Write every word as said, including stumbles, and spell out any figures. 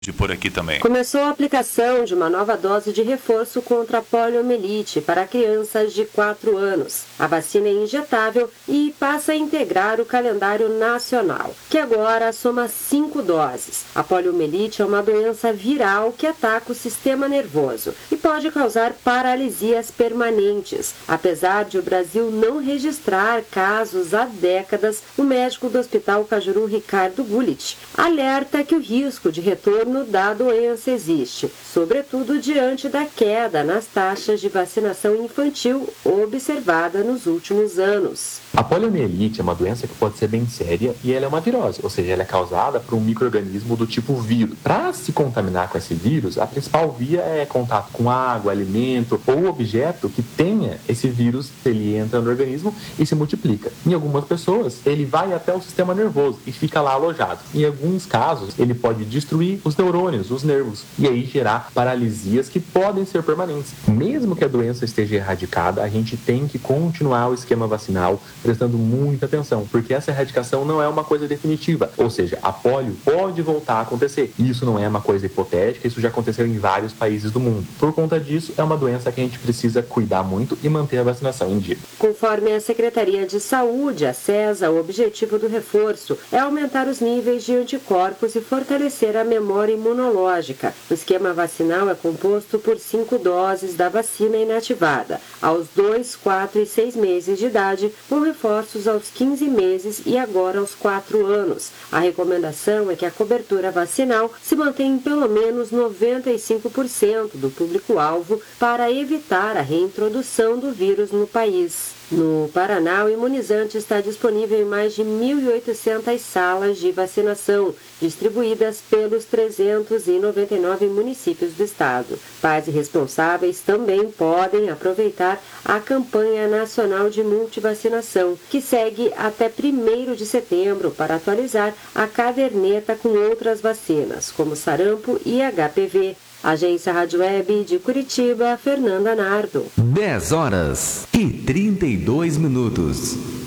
de por aqui também. Começou a aplicação de uma nova dose de reforço contra a poliomielite para crianças de quatro anos. A vacina é injetável e passa a integrar o calendário nacional, que agora soma cinco doses. A poliomielite é uma doença viral que ataca o sistema nervoso e pode causar paralisias permanentes. Apesar de o Brasil não registrar casos há décadas, o médico do Hospital Cajuru, Ricardo Gullit, alerta que o risco de retorno da doença existe, sobretudo diante da queda nas taxas de vacinação infantil observada nos últimos anos. A poliomielite é uma doença que pode ser bem séria e ela é uma virose, ou seja, ela é causada por um micro-organismo do tipo vírus. Para se contaminar com esse vírus, a principal via é contato com água, alimento ou objeto que tenha esse vírus. Ele entra no organismo e se multiplica. Em algumas pessoas, ele vai até o sistema nervoso e fica lá alojado. Em alguns casos, ele pode destruir os neurônios, os nervos, e aí gerar paralisias que podem ser permanentes. Mesmo que a doença esteja erradicada, a gente tem que continuar o esquema vacinal, prestando muita atenção, porque essa erradicação não é uma coisa definitiva, ou seja, a polio pode voltar a acontecer. Isso não é uma coisa hipotética, isso já aconteceu em vários países do mundo. Por conta disso, é uma doença que a gente precisa cuidar muito e manter a vacinação em dia. Conforme a Secretaria de Saúde, a SESA, o objetivo do reforço é aumentar os níveis de anticorpos e fortalecer a memória imunológica. O esquema vacinal é composto por cinco doses da vacina inativada. Aos dois, quatro e seis meses de idade, com reforços aos quinze meses e agora aos quatro anos. A recomendação é que a cobertura vacinal se mantenha em pelo menos noventa e cinco por cento do público-alvo para evitar a reintrodução do vírus no país. No Paraná, o imunizante está disponível em mais de mil e oitocentas salas de vacinação, distribuídas pelos trezentos e noventa e nove municípios do estado. Pais e responsáveis também podem aproveitar a campanha nacional de multivacinação, que segue até primeiro de setembro para atualizar a caderneta com outras vacinas, como sarampo e H P V. Agência Rádio Web de Curitiba, Fernanda Nardo. dez horas e trinta e dois minutos.